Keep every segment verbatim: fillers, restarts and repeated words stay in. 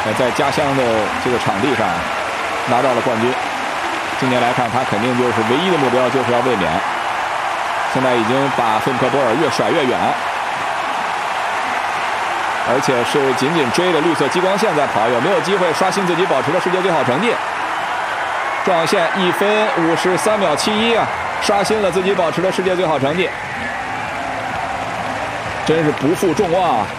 呃，在家乡的这个场地上拿到了冠军。今年来看，他肯定就是唯一的目标就是要卫冕。现在已经把费姆克波尔越甩越远，而且是紧紧追着绿色激光线在跑，有没有机会刷新自己保持的世界最好成绩？撞线一分五十三秒七一啊，刷新了自己保持的世界最好成绩，真是不负众望啊！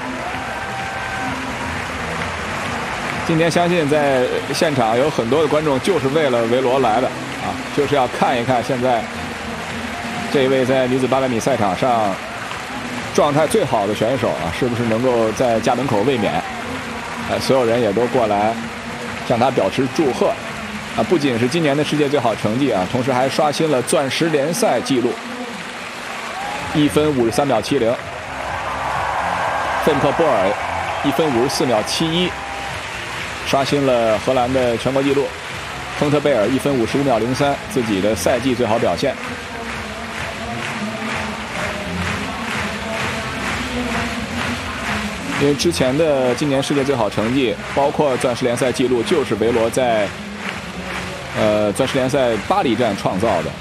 今天相信在现场有很多的观众就是为了维罗来的啊，就是要看一看现在这一位在女子八百米赛场上状态最好的选手啊，是不是能够在家门口卫冕？呃，所有人也都过来向他表示祝贺啊！不仅是今年的世界最好成绩啊，同时还刷新了钻石联赛纪录，一分五十三秒七零，费姆克波尔一分五十四秒七一。刷新了荷兰的全国纪录，亨特贝尔一分五十五秒零三，自己的赛季最好表现。因为之前的今年世界最好成绩，包括钻石联赛纪录，就是维罗在呃钻石联赛巴黎站创造的，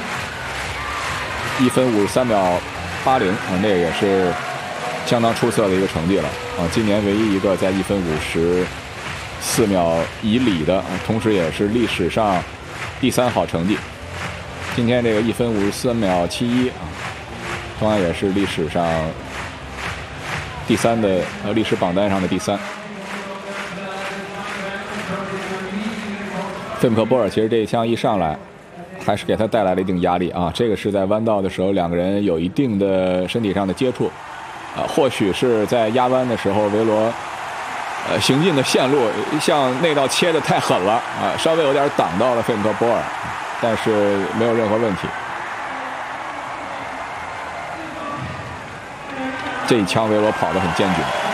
一分五十三秒八零啊，那个也是相当出色的一个成绩了啊。今年唯一一个在一分五十四秒以里的，同时也是历史上第三好成绩。今天这个一分五十四秒七一啊，同样也是历史上第三的呃历史榜单上的第三。费姆克波尔其实这一枪一上来，还是给他带来了一定压力啊。这个是在弯道的时候，两个人有一定的身体上的接触，啊，或许是在压弯的时候，维罗。呃，行进的线路像那道切的太狠了啊，稍微有点挡到了费姆克波尔，但是没有任何问题。这一枪维罗跑得很坚决。